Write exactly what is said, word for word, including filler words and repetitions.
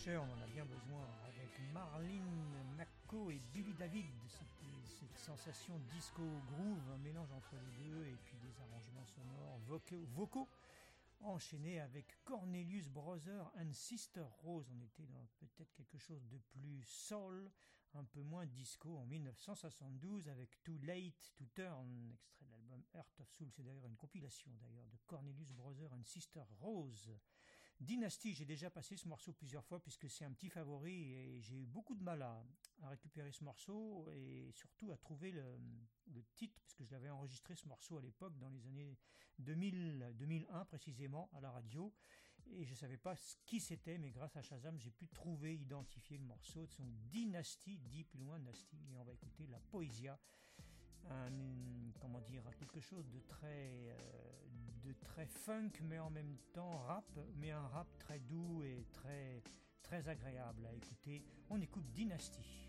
fraîcheur, on en a bien besoin, avec Marlene McCo et Billy David. C'était cette sensation disco groove, un mélange entre les deux, et puis des arrangements sonores vocaux, vocaux enchaînés avec Cornelius Brother and Sister Rose. On était dans peut-être quelque chose de plus soul, un peu moins disco en dix-neuf cent soixante-douze avec Too Late to Turn, extrait de l'album Heart of Soul. C'est d'ailleurs une compilation d'ailleurs de Cornelius Brother and Sister Rose. Dynasty, j'ai déjà passé ce morceau plusieurs fois puisque c'est un petit favori et j'ai eu beaucoup de mal à, à récupérer ce morceau et surtout à trouver le, le titre, puisque je l'avais enregistré ce morceau à l'époque dans les années deux mille, deux mille un précisément à la radio, et je ne savais pas qui c'était, mais grâce à Shazam j'ai pu trouver, identifier le morceau de son Dynasty, dit plus loin Nasty, et on va écouter la Poesia. Un, comment dire, quelque chose de très euh, de très funk, mais en même temps rap, mais un rap très doux et très très agréable à écouter. On écoute Dynasty.